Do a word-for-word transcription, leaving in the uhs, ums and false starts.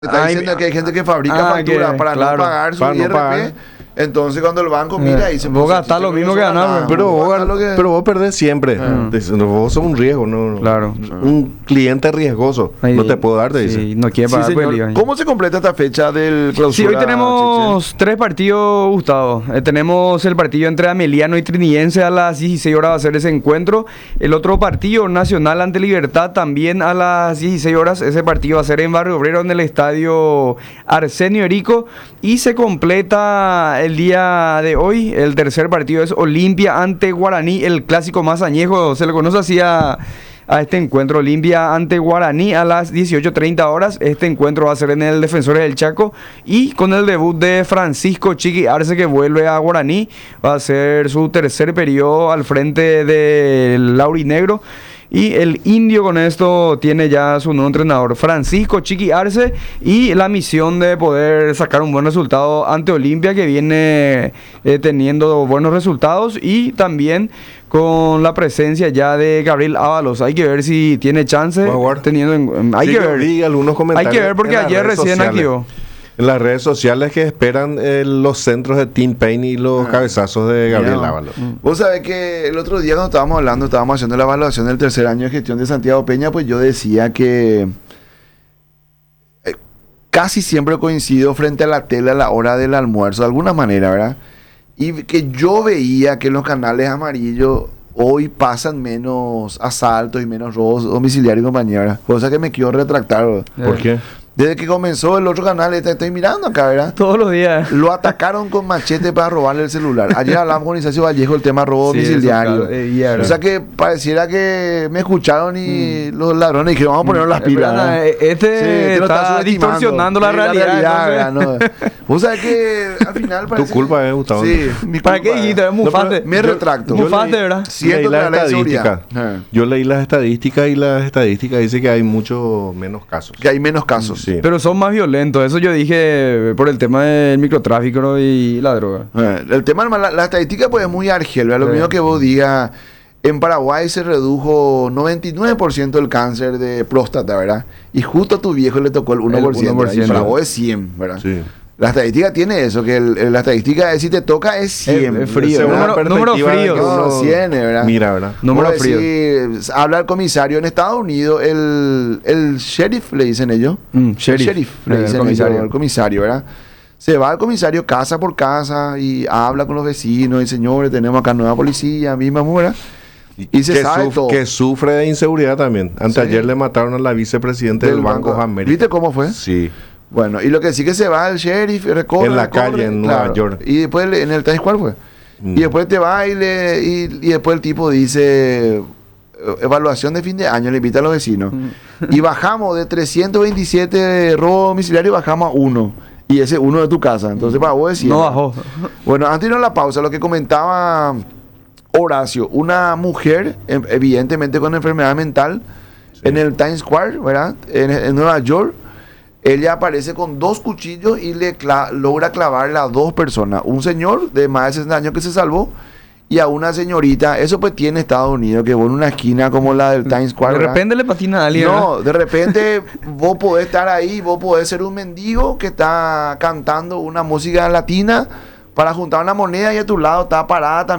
Está Ay, diciendo que hay gente que fabrica ah, facturas que, para claro, no pagar su para no I R P. pagar. Entonces cuando el banco mira y se vos puso, gastás si lo te mismo puso que nada, ganás, Pero vos vos, gastás lo que- pero vos perdés siempre. Ah. Des- Vos sos un riesgo, ¿no? Claro. Un cliente riesgoso. Ahí- no te puedo dar, te dice. Sí, no quiere Sí, pagar señor. pues, el I V A. ¿Cómo se completa esta fecha del clausura? Sí, hoy tenemos tres partidos, Gustavo. Eh, tenemos el partido entre Ameliano y Trinidense a las dieciséis horas va a ser ese encuentro. El otro partido, Nacional ante Libertad, también a las dieciséis horas. Ese partido va a ser en Barrio Obrero, en el estadio Arsenio Erico. Y se completa el día de hoy. El tercer partido es Olimpia ante Guaraní, el clásico más añejo. Se le conoce así a... a este encuentro. Olimpia ante Guaraní a las dieciocho treinta horas. Este encuentro va a ser en el Defensores del Chaco y con el debut de Francisco Chiqui Arce, que vuelve a Guaraní. Va a ser su tercer periodo al frente del Laurinegro. Y el Indio con esto tiene ya su nuevo entrenador, Francisco Chiqui Arce, y la misión de poder sacar un buen resultado ante Olimpia, que viene eh, teniendo buenos resultados, y también con la presencia ya de Gabriel Ábalos. Hay que ver si tiene chance. Va a jugar. Teniendo en- hay Sí, que yo ver. vi algunos Hay comentarios que ver porque en las ayer redes recién sociales. activó. En las redes sociales que esperan eh, los centros de Tim Payne y los Ah. cabezazos de Gabriel Mira. Ábalos. Vos sabés que el otro día cuando estábamos hablando, estábamos haciendo la evaluación del tercer año de gestión de Santiago Peña, pues yo decía que eh, casi siempre coincido frente a la tele a la hora del almuerzo, de alguna manera, ¿verdad? Y que yo veía que en los canales amarillos hoy pasan menos asaltos y menos robos domiciliarios y compañía, ¿verdad? Cosa que me quiero retractar, ¿verdad? ¿Por qué? Desde que comenzó el otro canal, este- estoy mirando acá, ¿verdad? Todos los días. Lo atacaron con machete para robarle el celular. Ayer hablamos con Ignacio Vallejo del tema robo Sí, domiciliario. eso, claro, eh, y ahora. O sea que pareciera que me escucharon y los ladrones dijeron, vamos a ponernos las Eh, pilas. pero, ¿verdad? eh, este te lo está estás subestimando. distorsionando la Sí, realidad, ¿verdad? No. Vos sabés que al final Tu parece... culpa, eh, Gustavo. Sí, mi ¿Para culpa, qué dijiste? ¿verdad? Mufaste. Me retracto. yo Mufaste, leí- ¿verdad? Siento leí que las la ley de seguridad. estadísticas. Eh. Yo leí las estadísticas y las estadísticas dicen que hay mucho menos casos. Que hay menos casos. Sí. Pero son más violentos. Eso yo dije por el tema del microtráfico, ¿no? Y la droga. Eh, El tema, la, la estadística pues es muy argel, ¿verdad? Lo Sí. mismo que vos digas, en Paraguay se redujo noventa y nueve por ciento el cáncer de próstata, ¿verdad? Y justo a tu viejo le tocó el uno por ciento. uno por ciento. Y para vos es cien, ¿verdad? Sí. La estadística tiene eso, que el- el- la estadística es si te toca es cien. Es- es frío, Según ¿verdad? la Número- número perspectiva frío. que No, uno cien, ¿verdad? Mira, ¿verdad? Número Vos frío. decís, habla el comisario en Estados Unidos, el, el sheriff, le dicen ellos. Mm, El sheriff. sheriff, le Eh, el dicen comisario. ellos, el comisario, ¿verdad? Se va al comisario casa por casa y habla con los vecinos y señores, tenemos acá nueva policía, misma ¿verdad? Y se que, sabe suf- todo. que sufre de inseguridad también. Anteayer Sí. le mataron a la vicepresidenta del, Banco de América. ¿Viste cómo fue? Sí. Bueno, y lo que sí que se va el sheriff, recorre, En la recorre, calle, en Nueva York. Y después le- en el Times Square fue. Mm. Y después te va y, le, y, y después el tipo dice, eh, evaluación de fin de año, le invita a los vecinos. Y bajamos de trescientos veintisiete robos domiciliarios, bajamos a uno. Y ese uno de tu casa. Entonces para vos decir. No bajó. Bueno, antes de irnos a la pausa, lo que comentaba Horacio, una mujer, em- evidentemente con enfermedad mental, en el Times Square, ¿verdad? En, en Nueva York, ella aparece con dos cuchillos y le cla- logra clavarle a dos personas. Un señor de más de sesenta años que se salvó y a una señorita. Eso pues tiene Estados Unidos, que vos en una esquina como la del Times Square. De ¿verdad? repente le patina a alguien. ¿verdad? No, de repente vos podés estar ahí, vos podés ser un mendigo que está cantando una música latina para juntar una moneda y a tu lado está parada también